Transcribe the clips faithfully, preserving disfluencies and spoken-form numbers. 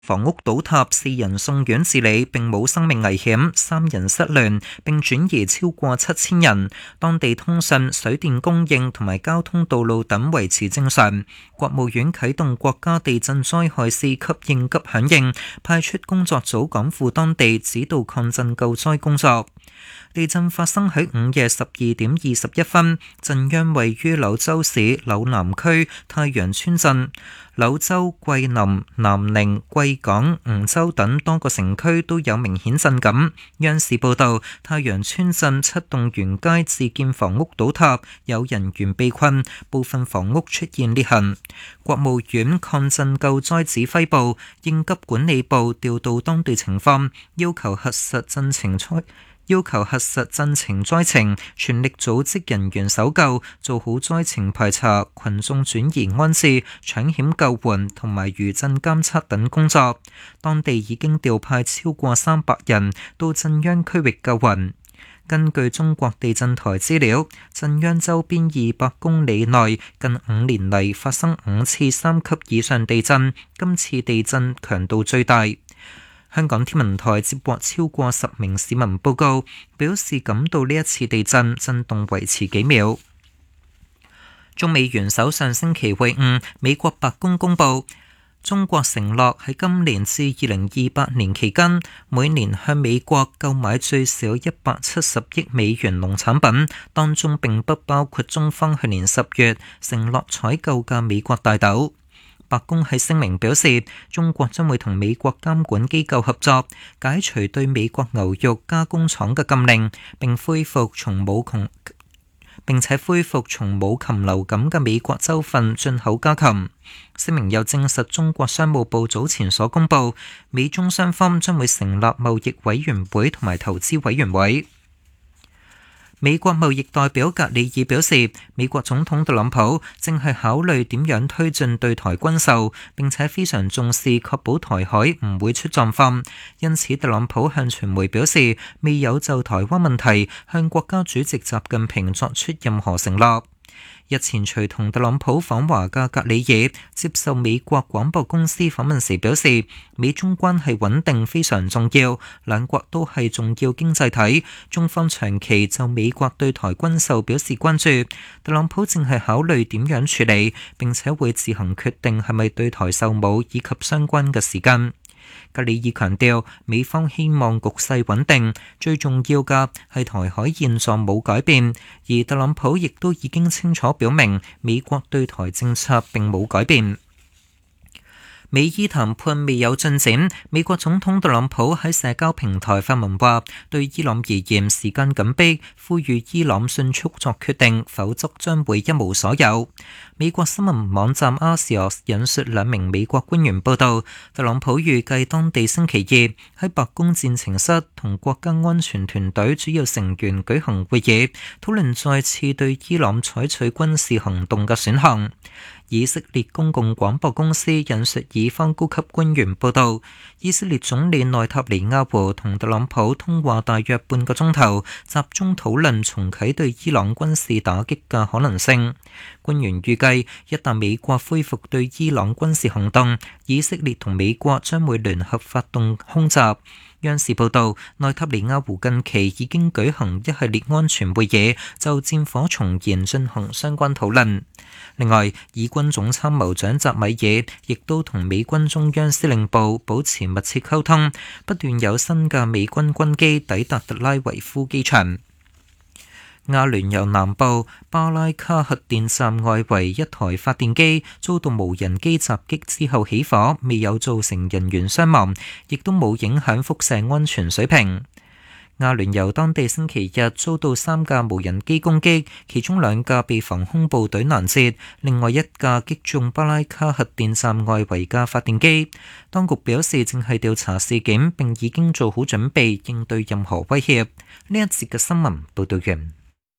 房屋倒塌，四人送院治理，並冇生命危險；三人失聯，並轉移超過七千人。當地通訊、水電供應同埋交通道路等維持正常。國務院啟動國家地震災害四級應急響應，派出工作組趕赴當地指導抗震救災工作。地震發生喺午夜十二點二十一分，震央位於柳州市柳南區太陽村鎮。柳州、桂林、南寧、貴港、梧州等多個城區都有明顯震感。央視報道，太陽村鎮七棟沿街自建房屋倒塌，有人員被困，部分房屋出現裂痕。國務院抗震救災指揮部、應急管理部調度當地情況，要求核實震情災要求核實震情災情，全力組織人員搜救，做好災情排查、群眾轉移安置、搶險救援同埋餘震監測等工作。當地已經調派超過三百人到震央區域救援。根據中國地震台資料，震央周邊二百公里內近五年嚟發生五次三級以上地震，今次地震強度最大。香港天文台接獲超過十名市民報告，表示感到呢一次地震震動維持幾秒。中美元首上星期會晤，美國白宮公佈，中國承諾喺今年至二零二八年期間，每年向美國購買最少一百七十億美元農產品，當中並不包括中方去年十月承諾採購嘅美國大豆。白宮喺聲明表示，中國將會同美國監管機構合作，解除對美國牛肉加工廠嘅禁令，並恢復從冇窮並且恢復從冇禽流感嘅美國州份進口家禽。聲明又證實中國商務部早前所公佈，美中雙方將會成立貿易委員會同埋投資委員會。美國貿易代表格里爾表示，美國總統特朗普正係考慮點樣推進對台軍售，並且非常重視確保台海唔會出狀況。因此，特朗普向傳媒表示，未有就台灣問題向國家主席習近平作出任何承諾。日前隨同特朗普訪華嘅格里爾接受美國廣播公司訪問時表示，美中關係穩定非常重要，兩國都係重要經濟體，中方長期就美國對台軍售表示關注。特朗普正係考慮點樣處理，並且會自行決定係咪對台售武以及相關嘅時間。格里爾強調，美方希望局勢穩定，最重要嘅係台海現狀冇改變，而特朗普亦都已經清楚表明，美國對台政策並冇改變。美伊談判未有進展，美國總統特朗普喺社交平台發文話，對伊朗而言時間緊迫，呼籲伊朗迅速作決定，否則將會一無所有。美國新聞網站 Axios 引述兩名美國官員報道，特朗普預計當地星期二喺白宮戰情室同國家安全團隊主要成員舉行會議，討論再次對伊朗採取軍事行動嘅選項。以色列公共廣播公司引述以方高級官員報道，以色列總理內塔尼亞胡同特朗普通話大約半個鐘頭，集中討論重啟對伊朗軍事打擊嘅可能性。官員預計，一旦美國恢復對伊朗軍事行動，以色列同美國將會聯合發動空襲。央視報道，內塔尼亞胡近期已經舉行一系列安全會議，就戰火重燃進行相關討論。另外，以軍總參謀長扎米爾亦都同美軍中央司令部保持密切溝通，不斷有新嘅美軍軍機抵達特拉維夫機場。阿聯酋南部巴拉卡核電站外圍一台發電機遭到無人機襲擊之後起火，未有造成人員傷亡，亦都冇影響輻射安全水平。阿聯酋當地星期日遭到三架無人機攻擊，其中兩架被防空部隊攔截，另外一架擊中巴拉卡核電站外圍嘅發電機。當局表示正係調查事件，並已經做好準備應對任何威脅。呢一節嘅新聞報道完。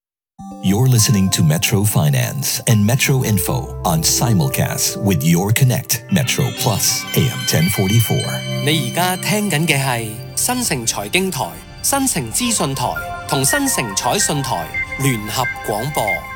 You're listening to Metro Finance and Metro Info on Simulcast with Your Connect Metro Plus A M ten forty-four。 你而家聽緊嘅係新城財經台、新城資訊台同新城彩信台聯合廣播。